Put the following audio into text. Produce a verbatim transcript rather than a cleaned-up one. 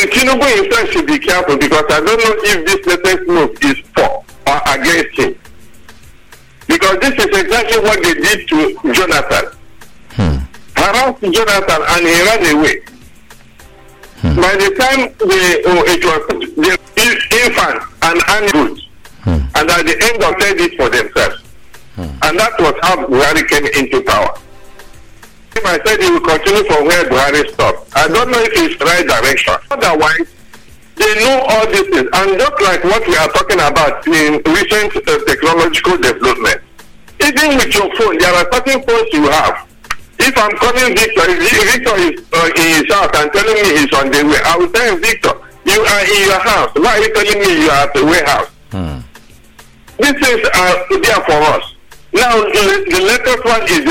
Tinubu himself should be careful because I don't know if this latest move is for or against him. Because this is exactly what they did to Jonathan. Hmm. Harassed Jonathan and he ran away. Hmm. By the time they, oh, it was the infant and animals, Hmm. and at the end of said it for themselves. Hmm. And that was how Buhari came into power. If I said he will continue from where Buhari stopped, I don't know if it's the right direction. Otherwise, they know all these things. And just like what we are talking about in recent uh, technological development, even with your phone, there are certain phones you have. If I'm calling Victor, if Victor is uh, in his house and telling me he's on the way, I will tell him, Victor, you are in your house. Why are you telling me you are at the warehouse? Hmm. These things are there for us. Now, the, the latest one is the